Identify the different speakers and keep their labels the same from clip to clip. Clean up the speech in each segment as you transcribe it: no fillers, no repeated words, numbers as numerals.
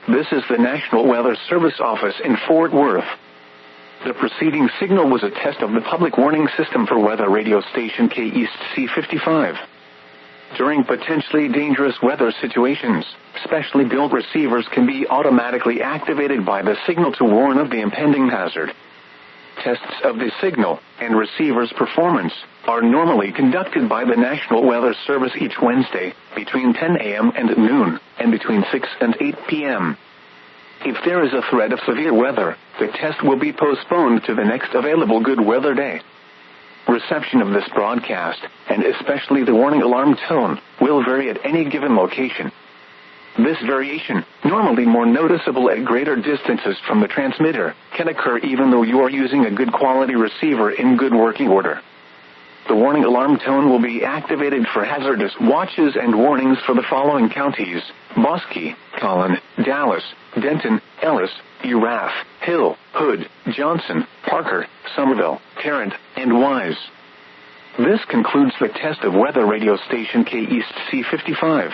Speaker 1: This is the National Weather Service office in Fort Worth. The preceding signal was a test of the public warning system for weather radio station K-East C55. During potentially dangerous weather situations, specially built receivers can be automatically activated by the signal to warn of the impending hazard. Tests of the signal and receiver's performance are normally conducted by the National Weather Service each Wednesday between 10 a.m. and noon, and between 6 and 8 p.m. If there is a threat of severe weather, the test will be postponed to the next available good weather day. Reception of this broadcast, and especially the warning alarm tone, will vary at any given location. This variation, normally more noticeable at greater distances from the transmitter, can occur even though you are using a good quality receiver in good working order. The warning alarm tone will be activated for hazardous watches and warnings for the following counties: Bosque, Collin, Dallas, Denton, Ellis, Erath, Hill, Hood, Johnson, Parker, Somerville, Tarrant, and Wise. This concludes the test of weather radio station K-East C55.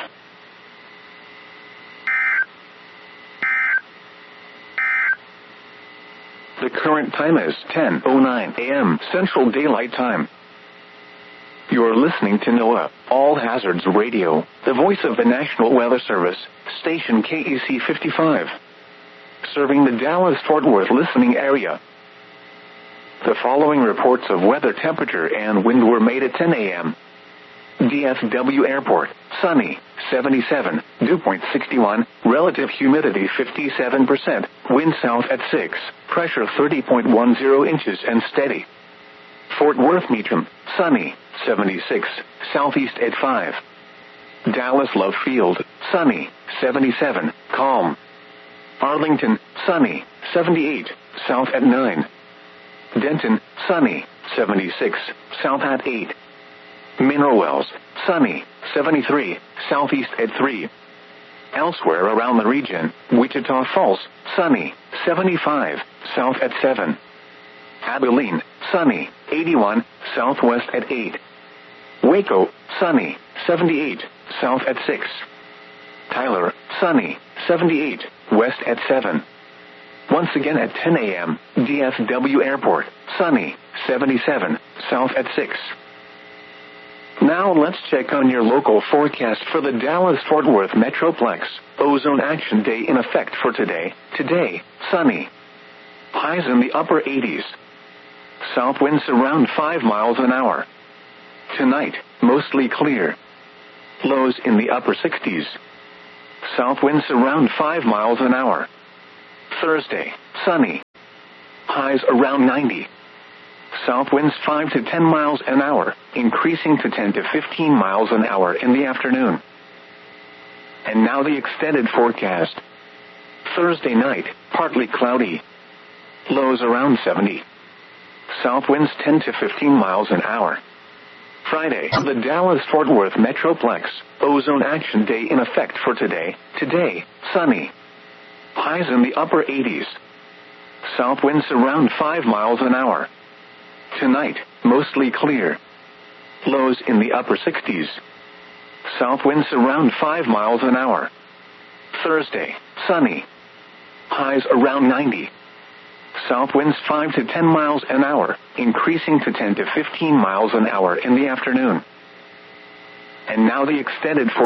Speaker 1: The current time is 10:09 a.m. Central Daylight Time. You are listening to NOAA All Hazards Radio, the voice of the National Weather Service, station KEC 55, serving the Dallas-Fort Worth listening area. The following reports of weather temperature and wind were made at 10 a.m. DFW Airport, sunny, 77, dew point 61, relative humidity 57%, wind south at 6, pressure 30.10 inches and steady. Fort Worth Meacham, sunny, 76, southeast at 5. Dallas Love Field, sunny, 77, calm. Arlington, sunny, 78, south at 9. Denton, sunny, 76, south at 8. Mineral Wells, sunny, 73, southeast at 3. Elsewhere around the region, Wichita Falls, sunny, 75, south at 7. Abilene, sunny, 81, southwest at 8. Waco, sunny, 78, south at 6. Tyler, sunny, 78, west at 7. Once again at 10 a.m., DFW Airport, sunny, 77, south at 6. Now let's check on your local forecast for the Dallas-Fort Worth Metroplex. Ozone Action Day in effect for today. Today, sunny. Highs in the upper 80s. South winds around 5 miles an hour. Tonight, mostly clear. Lows in the upper 60s. South winds around 5 miles an hour. Thursday, sunny. Highs around 90. South winds 5 to 10 miles an hour, increasing to 10 to 15 miles an hour in the afternoon. And now the extended forecast. Thursday night, partly cloudy. Lows around 70. South winds 10 to 15 miles an hour. Friday, the Dallas-Fort Worth Metroplex. Ozone Action Day in effect for today. Today, sunny. Highs in the upper 80s. South winds around 5 miles an hour. Tonight, mostly clear. Lows in the upper 60s. South winds around 5 miles an hour. Thursday, sunny. Highs around 90. South winds 5 to 10 miles an hour, increasing to 10 to 15 miles an hour in the afternoon. And now the extended